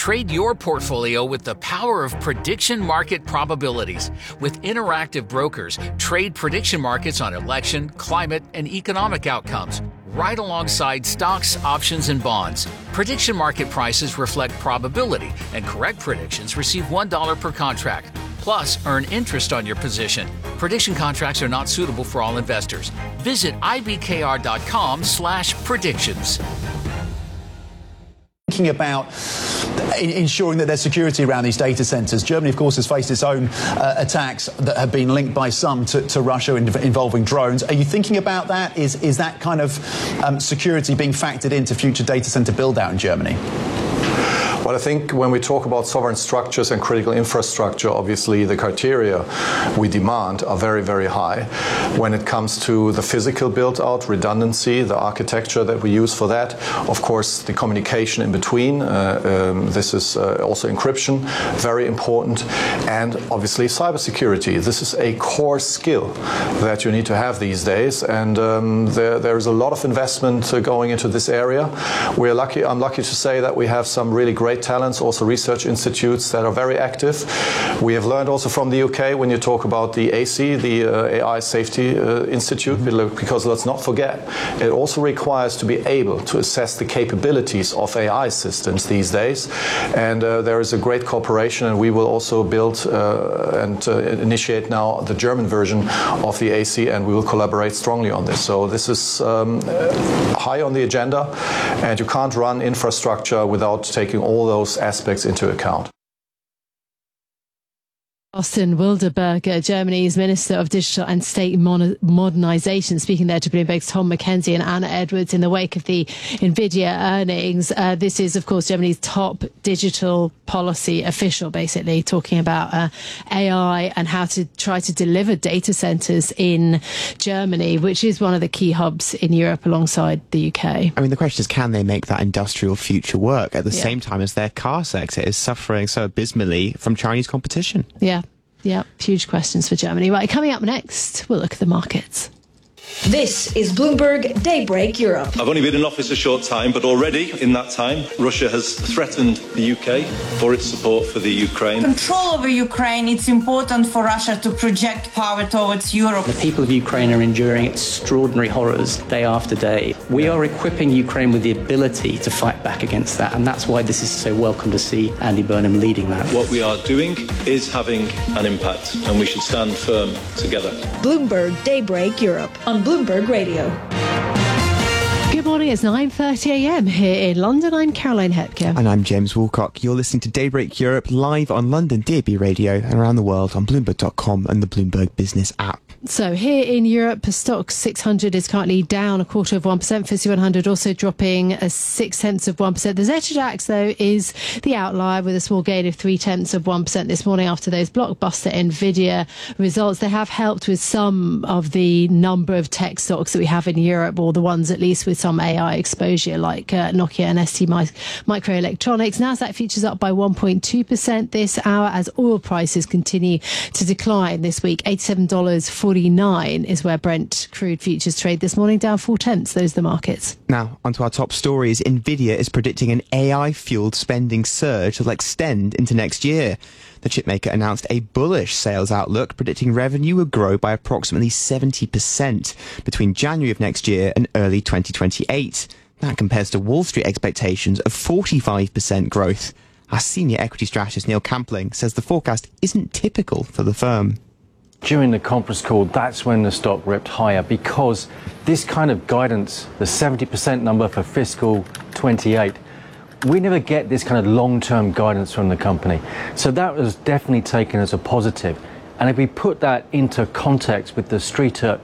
Trade your portfolio with the power of prediction market probabilities. With interactive brokers, trade prediction markets on election, climate, and economic outcomes, right alongside stocks, options, and bonds. Prediction market prices reflect probability, and correct predictions receive $1 per contract. Plus, earn interest on your position. Prediction contracts are not suitable for all investors. Visit ibkr.com/predictions. Thinking about ensuring that there's security around these data centres. Germany, of course, has faced its own attacks that have been linked by some to Russia involving drones. Are you thinking about that? Is that kind of security being factored into future data centre build-out in Germany? Well, I think when we talk about sovereign structures and critical infrastructure, obviously the criteria we demand are very, very high. When it comes to the physical build-out, redundancy, the architecture that we use for that, of course, the communication in between, this is also encryption, very important, and obviously cybersecurity. This is a core skill that you need to have these days, and there is a lot of investment going into this area. I'm lucky to say that we have some really great talents, also research institutes that are very active. We have learned also from the UK when you talk about the AC, the AI Safety Institute, because let's not forget, it also requires to be able to assess the capabilities of AI systems these days. And there is a great cooperation, and we will also build and initiate now the German version of the AC, and we will collaborate strongly on this. So this is high on the agenda, and you can't run infrastructure without taking all those aspects into account. Carsten Wilderberger, Germany's Minister of Digital and State Modernization, speaking there to Bloomberg's Tom McKenzie and Anna Edwards in the wake of the NVIDIA earnings. This is, of course, Germany's top digital policy official, basically talking about AI and how to try to deliver data centers in Germany, which is one of the key hubs in Europe alongside the UK. I mean, the question is, can they make that industrial future work at the same time as their car sector is suffering so abysmally from Chinese competition? Yeah, huge questions for Germany. Right, coming up next, we'll look at the markets. This is Bloomberg Daybreak Europe. I've only been in office a short time, but already in that time, Russia has threatened the UK for its support for the Ukraine. Control over Ukraine, it's important for Russia to project power towards Europe. The people of Ukraine are enduring extraordinary horrors day after day. We are equipping Ukraine with the ability to fight back against that, and that's why this is so welcome to see Andy Burnham leading that. What we are doing is having an impact, and we should stand firm together. Bloomberg Daybreak Europe on Bloomberg Radio. Good morning, it's 9:30 a.m. here in London. I'm Caroline Hepker. And I'm James Woolcock. You're listening to Daybreak Europe live on London DAB Radio and around the world on Bloomberg.com and the Bloomberg Business app. So here in Europe, Stoxx 600 is currently down 0.25%. FTSE 100 also dropping 0.6%. The ZDAX, though, is the outlier with a small gain of 0.3% this morning after those blockbuster NVIDIA results. They have helped with some of the number of tech stocks that we have in Europe, or the ones at least with some AI exposure, like Nokia and ST Microelectronics. Nasdaq futures up by 1.2% this hour as oil prices continue to decline this week. $87.49 is where Brent crude futures trade this morning, down 0.4. Those are the markets. Now, onto our top stories. NVIDIA is predicting an AI-fueled spending surge that will extend into next year. The chipmaker announced a bullish sales outlook, predicting revenue will grow by approximately 70% between January of next year and early 2028. That compares to Wall Street expectations of 45% growth. Our senior equity strategist Neil Campling says the forecast isn't typical for the firm. During the conference call, that's when the stock ripped higher, because this kind of guidance, the 70% number for fiscal 28, we never get this kind of long-term guidance from the company. So that was definitely taken as a positive. And if we put that into context with the street at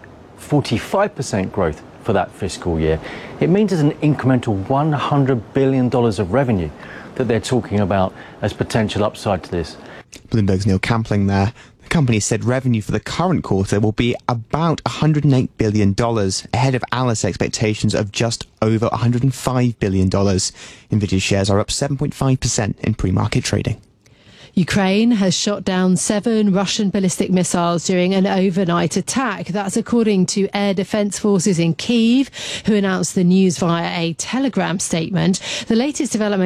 45% growth for that fiscal year, it means there's an incremental $100 billion of revenue that they're talking about as potential upside to this. Bloomberg's Neil Campling there. The company said revenue for the current quarter will be about $108 billion, ahead of analyst expectations of just over $105 billion. NVIDIA shares are up 7.5% in pre-market trading. Ukraine has shot down 7 Russian ballistic missiles during an overnight attack. That's according to air defense forces in Kyiv, who announced the news via a Telegram statement. The latest development